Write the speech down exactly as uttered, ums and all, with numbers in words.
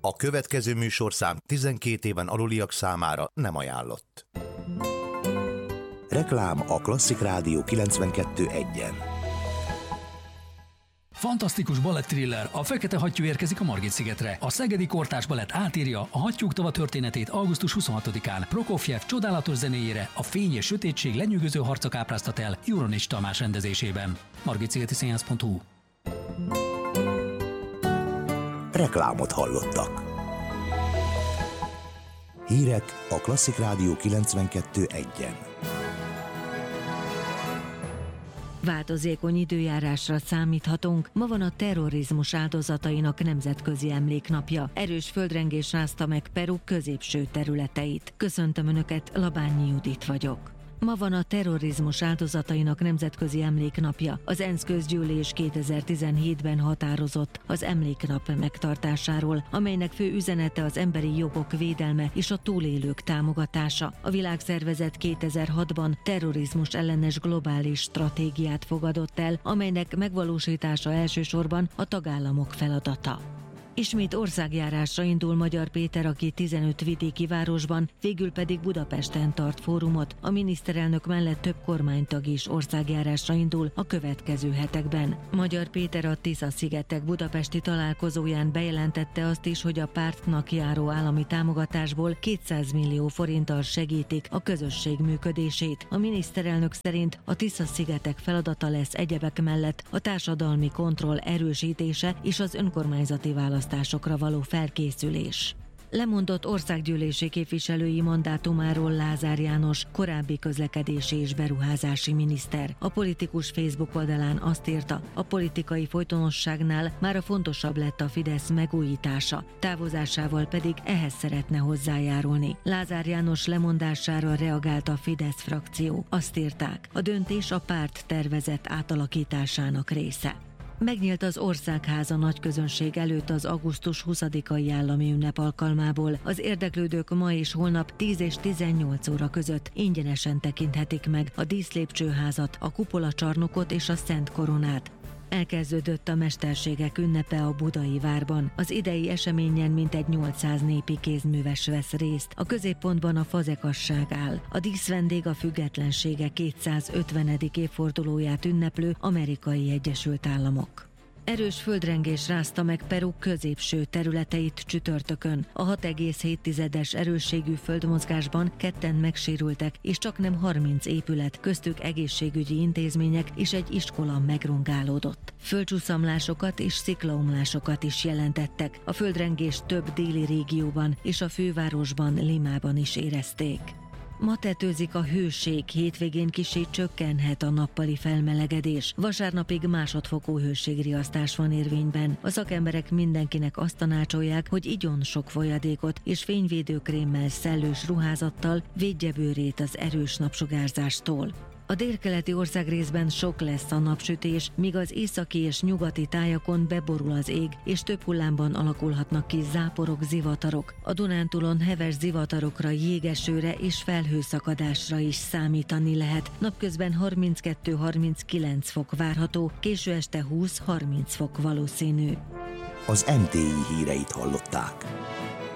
A következő műsorszám tizenkét éven aluliak számára nem ajánlott. Reklám a Klasszik Rádió kilencvenkettő egyen. Fantasztikus balett-thriller, a Fekete Hattyú érkezik a Margit-szigetre. A Szegedi Kortárs Balett átírja a Hattyúk tava történetét augusztus huszonhatodikán. Prokofjev csodálatos zenéjére a fény és sötétség lenyűgöző harca kápráztat el Juronics Tamás rendezésében. margitszigeti színház pont hu. Reklámot hallottak. Hírek a Klasszik Rádió kilencvenkettő egyen. Változékony időjárásra számíthatunk. Ma van a terrorizmus áldozatainak nemzetközi emléknapja. Erős földrengés rázta meg Peru középső területeit. Köszöntöm Önöket, Labányi Judit vagyok. Ma van a terrorizmus áldozatainak nemzetközi emléknapja. Az ENSZ közgyűlés kétezer-tizenhétben határozott az emléknap megtartásáról, amelynek fő üzenete az emberi jogok védelme és a túlélők támogatása. A világszervezet kétezer-hatban terrorizmus ellenes globális stratégiát fogadott el, amelynek megvalósítása elsősorban a tagállamok feladata. Ismét országjárásra indul Magyar Péter, aki tizenöt vidéki városban, végül pedig Budapesten tart fórumot. A miniszterelnök mellett több kormánytag is országjárásra indul a következő hetekben. Magyar Péter a Tisza-szigetek budapesti találkozóján bejelentette azt is, hogy a pártnak járó állami támogatásból kétszáz millió forinttal segítik a közösség működését. A miniszterelnök szerint a Tisza-szigetek feladata lesz egyebek mellett a társadalmi kontroll erősítése és az önkormányzati választások való felkészülés. Lemondott országgyűlési képviselői mandátumáról Lázár János, korábbi közlekedési és beruházási miniszter. A politikus Facebook oldalán azt írta, a politikai folytonosságnál mára fontosabb lett a Fidesz megújítása, távozásával pedig ehhez szeretne hozzájárulni. Lázár János lemondására reagált a Fidesz frakció. Azt írták, a döntés a párt tervezett átalakításának része. Megnyílt az Országháza nagyközönség előtt az augusztus huszadikai állami ünnep alkalmából. Az érdeklődők ma és holnap tíz és tizennyolc óra között ingyenesen tekinthetik meg a díszlépcsőházat, a kupolacsarnokot és a Szent Koronát. Elkezdődött a mesterségek ünnepe a Budai Várban. Az idei eseményen mintegy nyolcszáz népi kézműves vesz részt. A középpontban a fazekasság áll. A díszvendég a függetlensége kétszázötvenedik évfordulóját ünneplő Amerikai Egyesült Államok. Erős földrengés rázta meg Peru középső területeit csütörtökön. A hat egész hét erősségű földmozgásban ketten megsérültek, és csaknem harminc épület, köztük egészségügyi intézmények és egy iskola megrongálódott. Földcsúszamlásokat és sziklaomlásokat is jelentettek. A földrengés több déli régióban és a fővárosban, Limában is érezték. Ma tetőzik a hőség, hétvégén kissé csökkenhet a nappali felmelegedés. Vasárnapig másodfokú hőségriasztás van érvényben. A szakemberek mindenkinek azt tanácsolják, hogy igyon sok folyadékot és fényvédőkrémmel, szellős ruházattal védje bőrét az erős napsugárzástól. A délkeleti országrészben sok lesz a napsütés, míg az északi és nyugati tájakon beborul az ég, és több hullámban alakulhatnak ki záporok, zivatarok. A Dunántúlon heves zivatarokra, jégesőre és felhőszakadásra is számítani lehet. Napközben harminckettő-harminckilenc fok várható, késő este húsz-harminc fok valószínű. Az em té i híreit hallották.